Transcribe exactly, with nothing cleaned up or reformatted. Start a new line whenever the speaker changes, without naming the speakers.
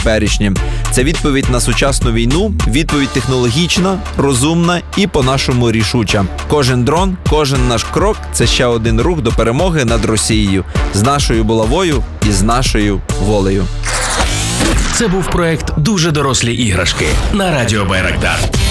теперішнє. Це відповідь на сучасну війну, відповідь технологічна, розумна і по-нашому рішуча. Кожен дрон, кожен наш крок – це ще один рух до перемоги над Росією. З нашою булавою і з нашою волею.
Це був проект «Дуже дорослі іграшки» на радіо Байрактар.